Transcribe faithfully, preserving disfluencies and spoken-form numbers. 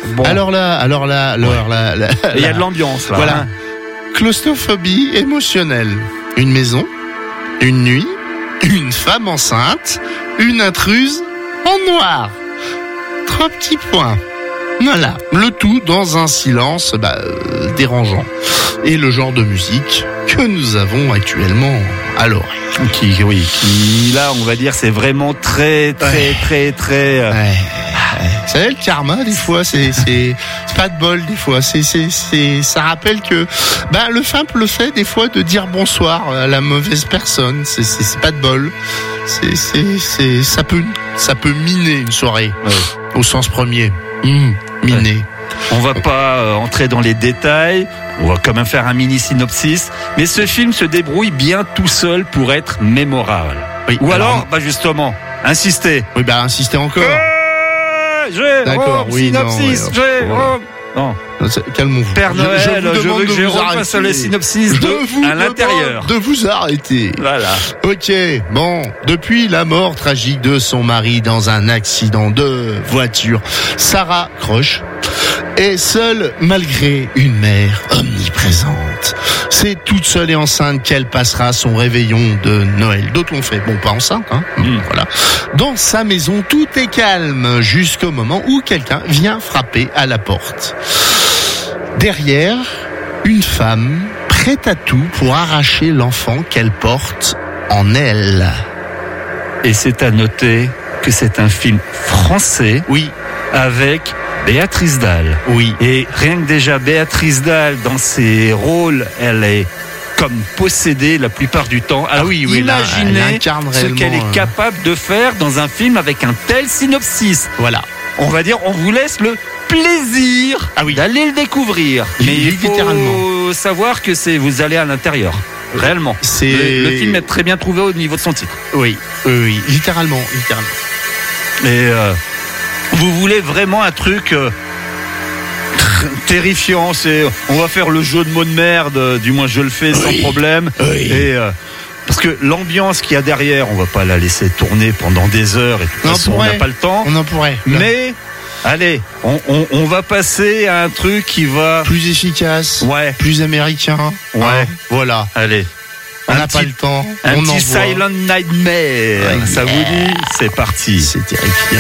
Bon. Alors là, alors là, alors là, là, il y a là. de l'ambiance là. Voilà. Hein. Claustrophobie émotionnelle. Une maison, une nuit, une femme enceinte, une intruse en noir. Trois petits points. Voilà. Le tout dans un silence bah, euh, dérangeant. Et le genre de musique que nous avons actuellement à l'oreille. Qui, oui, qui, là, on va dire, c'est vraiment très, très, Ouais. très, très. Euh... Ouais. Ouais. Vous savez, le karma, des fois, c'est, c'est, c'est pas de bol, des fois. C'est, c'est, c'est, ça rappelle que, bah, le simple fait, des fois, de dire bonsoir à la mauvaise personne, c'est, c'est, c'est pas de bol. C'est, c'est, c'est, ça peut, ça peut miner une soirée. Ouais. Au sens premier. Mmh, miner. Ouais. On va pas euh, entrer dans les détails. On va quand même faire un mini synopsis. Mais ce film se débrouille bien tout seul pour être mémorable. Oui, Ou alors, alors, bah justement, insister. oui, bah, insistez encore. Euh, Jérôme, D'accord, oui, synopsis, non, ouais, Jérôme. Non. Calmons-vous. Père Noël, je, je, je veux que Jérôme fasse les synopsis de, à l'intérieur. De vous arrêter. Voilà. Ok, bon, depuis la mort tragique de son mari dans un accident de voiture, Sarah Croche est seule malgré une mère omniprésente. C'est toute seule et enceinte qu'elle passera son réveillon de Noël. D'autres l'ont fait, bon, pas enceinte, hein. Mmh. Voilà. Dans sa maison, tout est calme jusqu'au moment où quelqu'un vient frapper à la porte. Derrière, une femme prête à tout pour arracher l'enfant qu'elle porte en elle. Et c'est à noter que c'est un film français. Oui. Avec Béatrice Dalle. Oui. Et rien que déjà Béatrice Dalle, dans ses rôles, elle est comme possédée la plupart du temps. Alors ah oui, oui, imaginez là, elle incarne ce qu'elle est capable de faire dans un film avec un tel synopsis. Voilà. On va dire, on vous laisse le plaisir ah oui. d'aller le découvrir. Mais il faut savoir que c'est, vous allez à l'intérieur. Réellement. C'est... Le, le film est très bien trouvé au niveau de son titre. Oui, oui, oui. Littéralement, littéralement. Et euh, vous voulez vraiment un truc euh, terrifiant, c'est on va faire le jeu de mots de merde, du moins je le fais sans oui. problème. Oui. Et euh, parce que l'ambiance qu'il y a derrière, on va pas la laisser tourner pendant des heures et de toute façon on n'a pas le temps. On en pourrait. Mais allez, on, on, on va passer à un truc qui va plus efficace, ouais, plus américain. Ouais, hein, voilà. Allez. On n'a pas le temps. Un on petit Silent Nightmare. Ouais, ça vous dit ? C'est parti. C'est terrifiant.